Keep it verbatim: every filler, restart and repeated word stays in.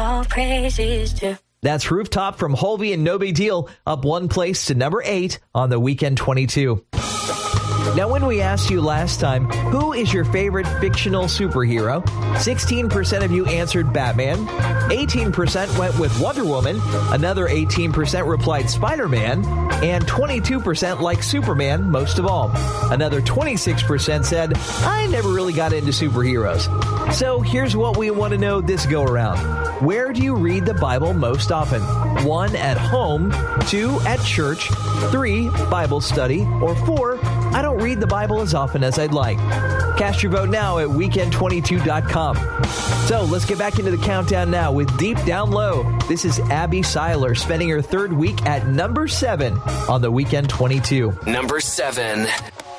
all praises due. That's Rooftop from Holby and No Big Deal, up one place to number eight on the Weekend twenty-two. Now, when we asked you last time, who is your favorite fictional superhero? sixteen percent of you answered Batman, eighteen percent went with Wonder Woman, another eighteen percent replied Spider-Man, and twenty-two percent like Superman most of all. Another twenty-six percent said, I never really got into superheroes. So here's what we want to know this go-around. Where do you read the Bible most often? One, at home. Two, at church. Three, Bible study. Or four, I don't read the Bible as often as I'd like. Cast your vote now at weekend twenty-two dot com. So let's get back into the countdown now with Deep Down Low. This is Abby Seiler spending her third week at number seven on the Weekend twenty-two. Number seven.